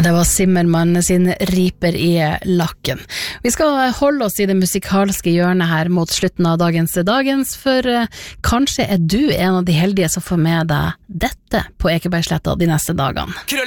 Det var Zimmermann sin Riper i lakken. Vi skal holde oss i det musikalske hjørnet her mot slutten av dagens, for kanskje du en av de heldige som får med deg dette på Ekebergsletta de neste dagene.